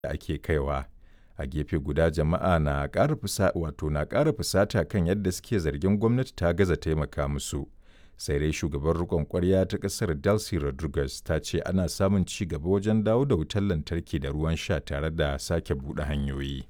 da ake kaiwa. A gefe guda jama'a na ƙara fusata kan yadda suke zargin gwamnati ta gaza taimaka musu. Sai dai shugaban riƙon ƙwarya ta ƙasar Delcy Rodriguez ta ce ana samun ci gaba wajen dawo da wutar lantarki da ruwan sha tare da sake buɗe hanyoyi.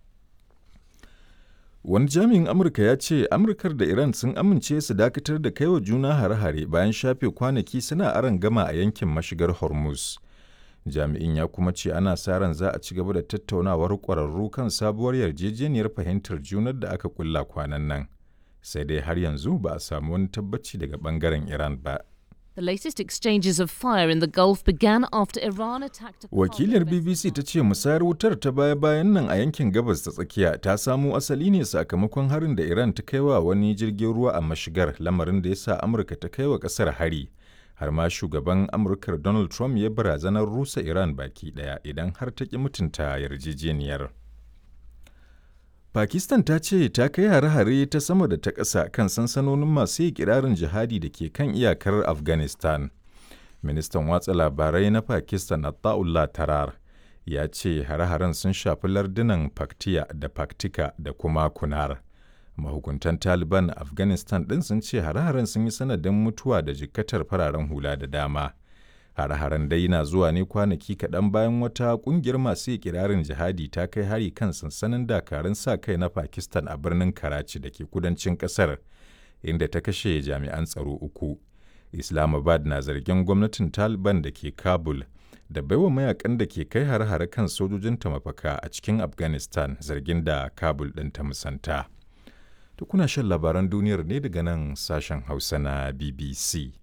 Wani jami'in Amurka ya ce Amurkar da Iran sun amince su dakatar da kaiwa juna hare-hare bayan shafe kwanaki suna arangama a yankin mashigar Hormuz. Jami'in ya kuma ce ana sa ran za a ci gaba da tattaunawar ƙwararru kan sabuwar yarjejeniyar fahimtar junar da aka kulla kwanan nan. Sai dai har yanzu ba a samu wani tabbaci daga ɓangaren Iran ba. The latest exchanges of fire in the Gulf began after Iran attacked a Wakilar BBC ta ce musayar wutar ta baya-bayan nan a yankin gabas ta tsakiya ta samo asali ne sakamakon harin da Iran ta kaiwa wani jirgin ruwa a mashigar, lamarin da ya sa Amurka ta kaiwa ƙasar hari. Har ma shugaban Amurkar Donald Trump ya barazanar rusa Iran baki ɗaya idan har ta ƙi mutunta yarjejeniyar. Pakistan ta ce ta kai hare-hare ta sama da ta ƙasa kan sansanonin masu ikirarin jihadi da ke kan iyakar Afghanistan. Ministan watsa labarai na Pakistan Attaullah Tarar ya ce hare-haren sun shafi lardunan Paktiya da Paktika da kuma Kunar. Mahukuntan Taliban a Afghanistan ɗin sun ce hare-haren sun yi sanadin mutuwa da jikkatar fararen hula da dama. Hare-haren dai na zuwa ne kwanaki kaɗan bayan wata ƙungiyar masu ikirarin jihadi ta kai hari kan sansanin dakarun sa-kai na Pakistan a birnin Karachi da ke kudancin ƙasar, inda ta kashe jami'an tsaro 3. Islamabad na zargin gwamnatin Taliban da ke Kabul da baiwa mayakan da ke kai hare-hare kan sojojinta mafaka a cikin Afghanistan, zargin da Kabul ɗin ta musanta. Kuna shan labaran duniyar ne daga nan sashen Hausa na BBC.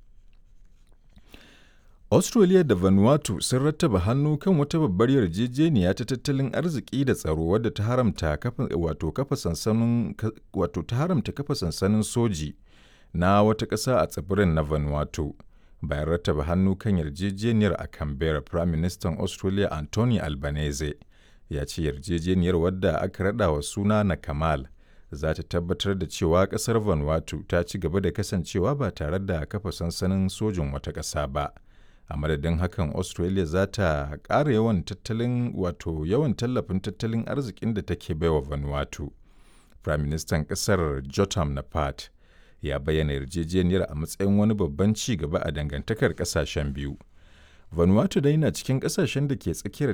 Australia da Vanuatu sun rattaba hannu kan wata babbar yarjejeniya ta tattalin arziki da tsaro wadda ta haramta kafa sansanin soji na wata ƙasa a tsibirin na Vanuatu. Bayan rattaba hannu kan yarjejeniyar a Canberra, Prime Minister Australia Anthony Albanese ya ce yarjejeniyar wadda aka raɗa wa suna na Kamal za ta tabbatar da cewa ƙasar Vanuatu ta ci gaba da kasancewa ba tare da kafa sansanin sojin wata ƙasa ba. A madadin hakan, Australia za ta ƙara yawan tallafin tattalin arzikin da take baiwa Vanuatu. Prime Minister ƙasar Jotam Napat ya bayyana yarjejeniyar a matsayin wani babban ci gaba a dangantakar ƙasashen biyu. Vanuatu dai na cikin ƙasashen da ke tsakiyar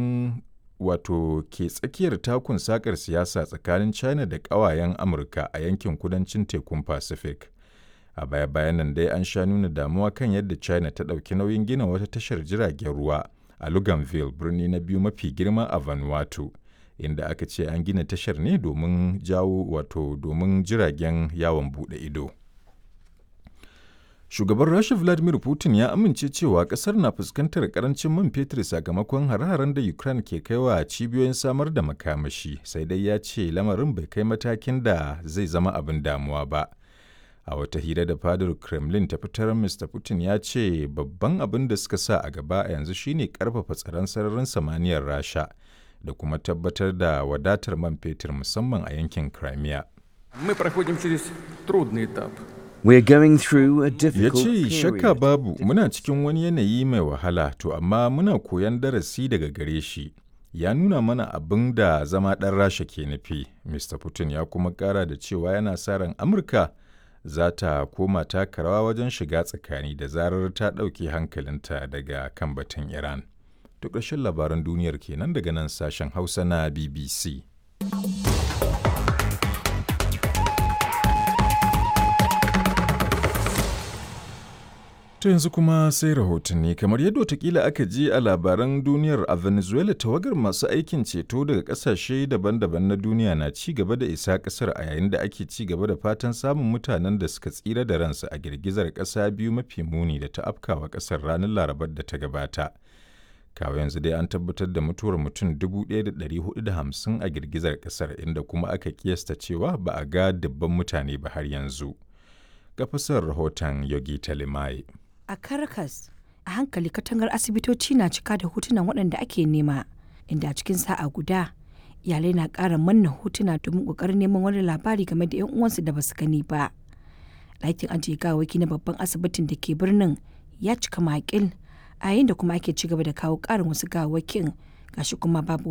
takun sakar siyasa tsakanin China da ƙawayen Amurka a yankin kudancin tekun Pacific. A baya-bayan nan dai an sha nuna damuwa kan yadda China ta ɗauki nauyin gina wata tashar jiragen ruwa a Luganville, birni na biyu mafi girma a Vanuatu, inda aka ce an gina tashar ne domin jiragen yawon buɗe ido. Shugaban Rasha Vladimir Putin ya amince cewa ƙasar na fuskantar ƙarancin man fetur sakamakon hare-haren da Ukraine ke kaiwa cibiyoyin samar da makamashi, sai dai ya ce lamarin bai kai matakin da zai zama abin damuwa ba. A wata hira da fadar Kremlin ta fitar, Mr. Putin ya ce babban abin da suka sa a gaba a yanzu shine ƙarfafa tsaron sararin samaniyar Rasha da kuma tabbatar da wadatar man fetur musamman a yankin Crimea. We're going through a Ya difficult ce shakka period. babu muna cikin wani yanayi mai wahala to amma muna koyon darasi daga gare shi. Ya nuna mana abin da zama ɗan Rasha ke nufi. Mr. Putin ya kuma ƙara da cewa yana sa ran Amurka za ta koma taka rawa wajen shiga tsakani da zarar ta ɗauke hankalinta daga kan batun Iran. To ƙarshen labaran duniyar kenan daga nan sashen Hausa na BBC. To yanzu kuma sai rahotanni kamar yadda watakila aka ji a labaran duniyar a Venezuela tawagar masu aikin ceto daga kasashe daban-daban na duniya na ci gaba da isa kasar a yayin da ake ci gaba da fatan samun mutanen da suka tsira da ransu a girgizar kasa biyu mafi muni da ta afkawa kasar ranar Larabar da ta gabata. Kawo yanzu dai an tabbatar da mutuwar mutum 1,450 a girgizar kasar inda kuma aka kiyasta cewa ba a ga dubban mutane ba har yanzu. Ga fasar rahoton Yogi Talimaye. A Caracas, a hankali katangar asibitoci na cika da hotunan waɗanda ake nema, inda a cikin sa'a guda, iyalai na ƙara manna hotuna domin ƙoƙarin neman wani labari game da 'yan uwansu da basu gani ba. Ɗakin ajiye gawaki na babban asibitin da ke birnin ya cika makil, a yayin da kuma ake ci gaba da kawo ƙarin wasu gawakin gashi kuma babu